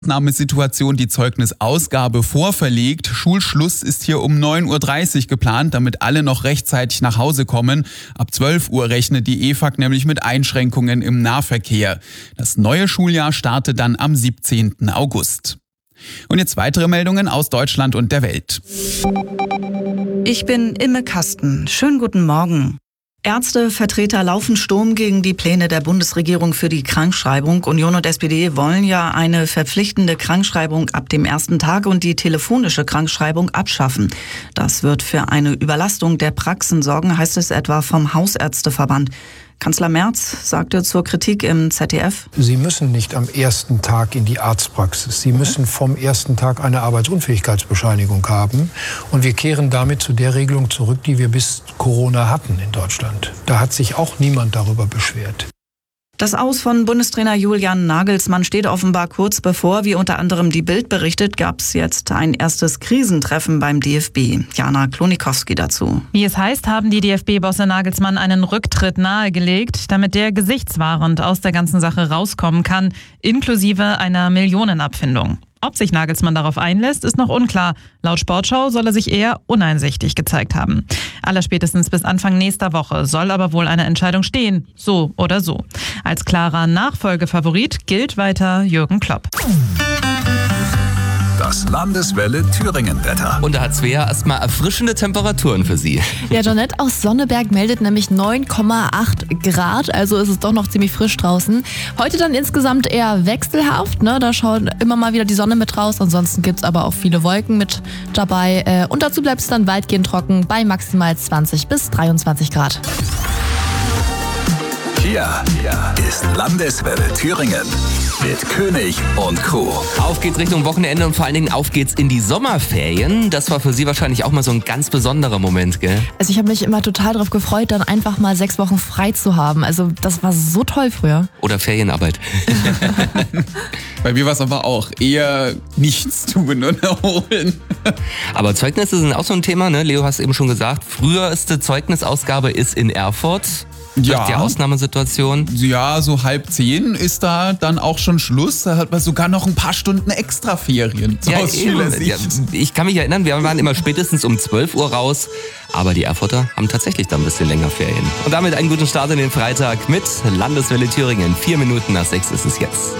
Ausnahmesituation die Zeugnisausgabe vorverlegt. Schulschluss ist hier um 9.30 Uhr geplant, damit alle noch rechtzeitig nach Hause kommen. Ab 12 Uhr rechnet die EFAG nämlich mit Einschränkungen im Nahverkehr. Das neue Schuljahr startet dann am 17. August. Und jetzt weitere Meldungen aus Deutschland und der Welt. Ich bin Imme Kasten. Schönen guten Morgen. Ärztevertreter laufen Sturm gegen die Pläne der Bundesregierung für die Krankschreibung. Union und SPD wollen ja eine verpflichtende Krankschreibung ab dem ersten Tag und die telefonische Krankschreibung abschaffen. Das wird für eine Überlastung der Praxen sorgen, heißt es etwa vom Hausärzteverband. Kanzler Merz sagte zur Kritik im ZDF: Sie müssen nicht am ersten Tag in die Arztpraxis. Sie müssen vom ersten Tag eine Arbeitsunfähigkeitsbescheinigung haben. Und wir kehren damit zu der Regelung zurück, die wir bis Corona hatten in Deutschland. Da hat sich auch niemand darüber beschwert. Das Aus von Bundestrainer Julian Nagelsmann steht offenbar kurz bevor. Wie unter anderem die Bild berichtet, gab es jetzt ein erstes Krisentreffen beim DFB. Jana Klonikowski dazu. Wie es heißt, haben die DFB-Bosse Nagelsmann einen Rücktritt nahegelegt, damit der gesichtswahrend aus der ganzen Sache rauskommen kann, inklusive einer Millionenabfindung. Ob sich Nagelsmann darauf einlässt, ist noch unklar. Laut Sportschau soll er sich eher uneinsichtig gezeigt haben. Allerspätestens bis Anfang nächster Woche soll aber wohl eine Entscheidung stehen. So oder so. Als klarer Nachfolgefavorit gilt weiter Jürgen Klopp. Das Landeswelle Thüringen-Wetter. Und da hat Svea erstmal erfrischende Temperaturen für Sie. Ja, Jeanette aus Sonneberg meldet nämlich 9,8 Grad, also ist es doch noch ziemlich frisch draußen. Heute dann insgesamt eher wechselhaft, ne? Da schaut immer mal wieder die Sonne mit raus, ansonsten gibt's aber auch viele Wolken mit dabei. Und dazu bleibt es dann weitgehend trocken bei maximal 20 bis 23 Grad. Hier ist Landeswelle Thüringen mit König und Co. Auf geht's Richtung Wochenende und vor allen Dingen auf geht's in die Sommerferien. Das war für Sie wahrscheinlich auch mal so ein ganz besonderer Moment, gell? Also ich habe mich immer total darauf gefreut, dann einfach mal 6 Wochen frei zu haben. Also das war so toll früher. Oder Ferienarbeit. Bei mir war es aber auch eher nichts tun und erholen. Aber Zeugnisse sind auch so ein Thema, ne? Leo, hast eben schon gesagt, früheste Zeugnisausgabe ist in Erfurt. Ja. Die Ausnahmesituation. Ja, so 9:30 ist da dann auch schon Schluss. Da hat man sogar noch ein paar Stunden extra Ferien. So aus Schülersicht. Ja, ich kann mich erinnern, wir waren immer spätestens um 12 Uhr raus. Aber die Erfurter haben tatsächlich dann ein bisschen länger Ferien. Und damit einen guten Start in den Freitag mit Landeswelle Thüringen. 4 Minuten nach 6 ist es jetzt.